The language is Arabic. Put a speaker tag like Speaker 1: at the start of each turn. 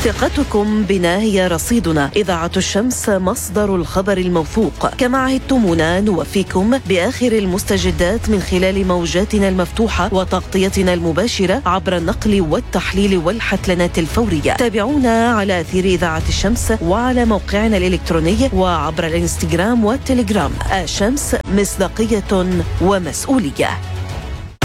Speaker 1: ثقتكم بنا هي رصيدنا. إذاعة الشمس مصدر الخبر الموثوق. كما عهدتمونا نوفيكم بآخر المستجدات من خلال موجاتنا المفتوحة وتغطيتنا المباشرة عبر النقل والتحليل والحتلنات الفورية. تابعونا على أثير إذاعة الشمس وعلى موقعنا الإلكتروني وعبر الانستغرام والتليجرام. الشمس، مصداقية ومسؤولية.